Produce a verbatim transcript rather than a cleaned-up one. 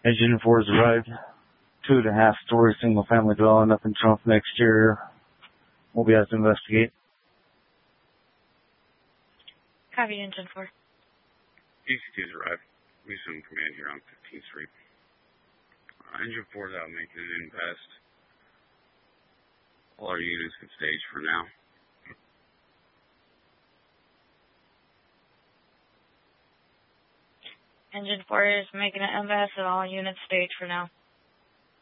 Engine four has arrived. Two and a half story single family dwelling up in Trump exterior. We'll be out to investigate. Copy, Engine four. D C two has arrived. We assume command here on fifteenth Street. Uh, Engine four is out making an invest. All our units can stage for now. Engine four is making an invest at all units stage for now.